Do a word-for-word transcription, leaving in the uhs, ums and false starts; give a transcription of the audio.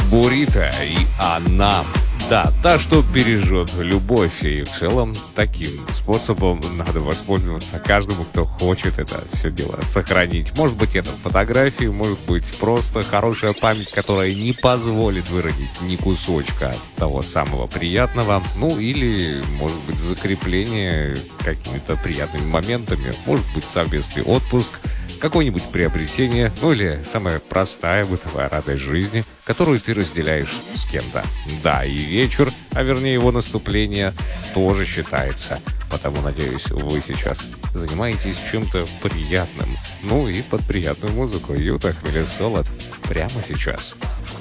Бурито и она. Да, та, что бережет любовь. И в целом таким способом надо воспользоваться каждому, кто хочет это все дело сохранить. Может быть, это фотографии, может быть, просто хорошая память, которая не позволит выронить ни кусочка того самого приятного. Ну, или, может быть, закрепление какими-то приятными моментами. Может быть, совместный отпуск, какое-нибудь приобретение, ну или самая простая бытовая радость жизни, которую ты разделяешь с кем-то. Да, и вечер, а вернее его наступление, тоже считается. Потому, надеюсь, вы сейчас занимаетесь чем-то приятным. Ну и под приятную музыку Юта Хмелесолод прямо сейчас.